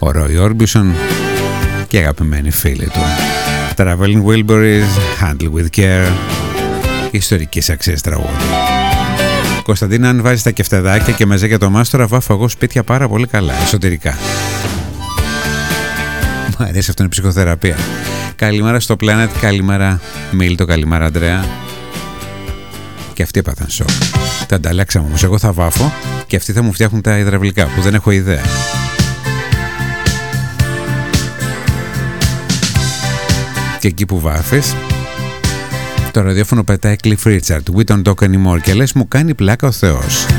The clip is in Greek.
ο Roy Orbison και αγαπημένοι φίλοι του. Traveling Wilburys, Handle with Care, ιστορικής αξίας τραγούδι. Κωνσταντίνα, αν βάζεις τα κεφτεδάκια και μαζέ για το μάστορα, βάφω εγώ σπίτια πάρα πολύ καλά, εσωτερικά. Μου αρέσει αυτό, είναι ψυχοθεραπεία. Καλημέρα στο Planet, καλημέρα Μίλτο, καλημέρα Αντρέα. Και αυτοί έπαθαν σοκ. Τα ανταλλάξαμε όμως, εγώ θα βάφω και αυτοί θα μου φτιάχνουν τα υδραυλικά που δεν έχω ιδέα. Και εκεί που βάφεις, το ραδιόφωνο πετάει Cliff Richard, We Don't Talk Anymore, και λες μου κάνει πλάκα ο Θεός.